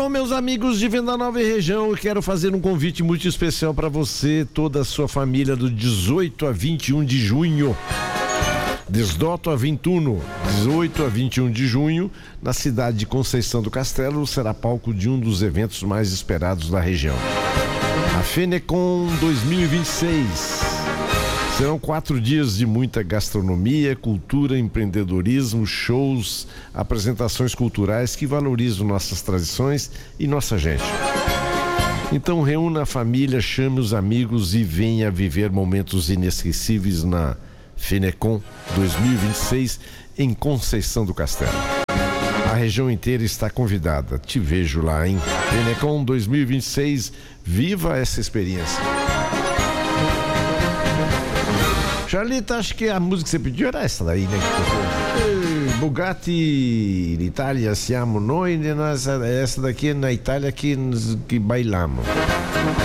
Alô, meus amigos de Venda Nova e região, eu quero fazer um convite muito especial para você, toda a sua família, do 18 a 21 de junho. 18 a 21, 18 a 21 de junho, na cidade de Conceição do Castelo, será palco de um dos eventos mais esperados da região. A Fenecon 2026. Serão 4 dias de muita gastronomia, cultura, empreendedorismo, shows, apresentações culturais que valorizam nossas tradições e nossa gente. Então reúna a família, chame os amigos e venha viver momentos inesquecíveis na Fenecon 2026 em Conceição do Castelo. A região inteira está convidada. Te vejo lá, hein? Fenecon 2026, viva essa experiência. Charlita, acho que a música que você pediu era essa daí, né? Bugatti, Itália, siamo noi, essa daqui é na Itália que bailamos.